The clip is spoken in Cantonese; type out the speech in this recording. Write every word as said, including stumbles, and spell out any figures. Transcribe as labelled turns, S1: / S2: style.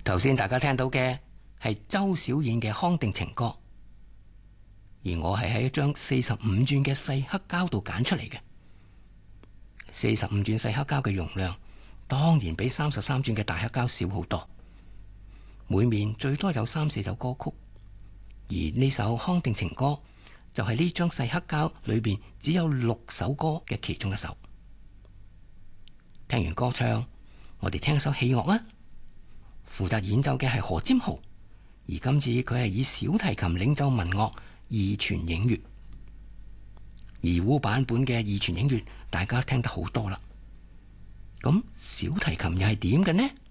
S1: 頭先大家聽到嘅係周小燕嘅康定情歌，而我係喺一張四十五轉嘅細黑膠度揀出嚟嘅。四十五轉細黑膠嘅容量當然比三十三轉嘅大黑膠少好多，每面最多有三四首歌曲，而呢首康定情歌就係呢張細黑膠裏邊只有六首歌嘅其中一首。聽完歌唱，我哋聽一首器樂啊！負責演奏嘅係何占豪，而今次佢係以小提琴領奏民樂二泉映月。二胡版本嘅二泉映月大家聽得好多啦，咁小提琴又係點嘅呢？